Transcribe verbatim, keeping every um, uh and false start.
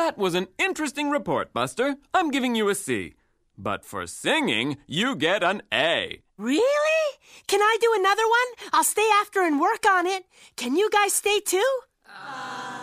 That was an interesting report, Buster. I'm giving you a C. But for singing, you get an A. Really? Can I do another one? I'll stay after and work on it. Can you guys stay too?